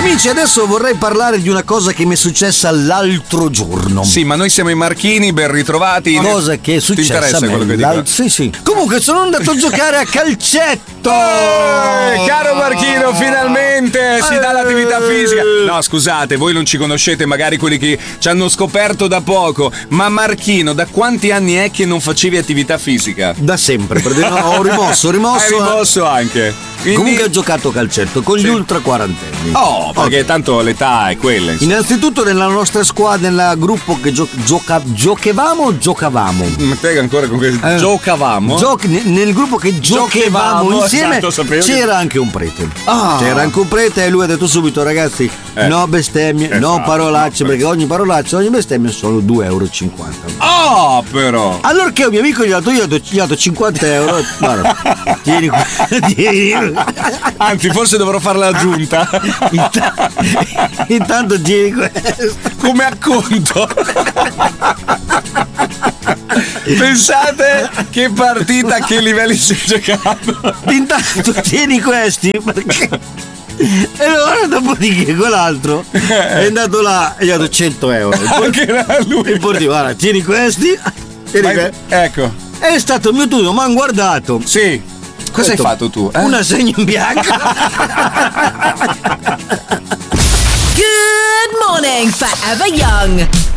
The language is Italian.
Amici, adesso vorrei parlare di una cosa che mi è successa l'altro giorno. Sì, ma noi siamo i Marchini, ben ritrovati. Cosa che è successa Ti interessa a me quello che dico? Sì. Comunque sono andato a giocare a calcetto. Caro Marchino, finalmente si dà l'attività fisica. No, scusate, voi non ci conoscete, magari quelli che ci hanno scoperto da poco. Ma Marchino, da quanti anni è che non facevi attività fisica? Da sempre, perché ho rimosso. Hai rimosso anche. Quindi... Comunque ho giocato a calcetto con gli ultra quarantenni. Oh, perché tanto l'età è quella. Insomma. Innanzitutto nella nostra squadra, nel gruppo che giocavamo. Ma te ancora con che giocavamo? Nel gruppo che giocavamo insieme, esatto, c'era anche un prete. C'era anche un prete e lui ha detto subito: ragazzi, no bestemmie, no parolacce, perché ogni parolaccia, ogni bestemmia sono 2,50 €. Però. Allora che un mio amico gli ha dato 50 euro. Guarda, tieni. Anzi, forse dovrò fare l'aggiunta. Intanto tieni questo come acconto. Pensate che partita, a che livelli si è giocato. Intanto tieni questi perché... E allora dopodiché quell'altro è andato là e gli ha dato 100 euro. Anche era lui. E poi guarda, tieni questi. Ecco. È stato il mio turno, mi hanno guardato. Sì. Cosa hai fatto tu? Un assegno in bianco. Good morning, Forever Young.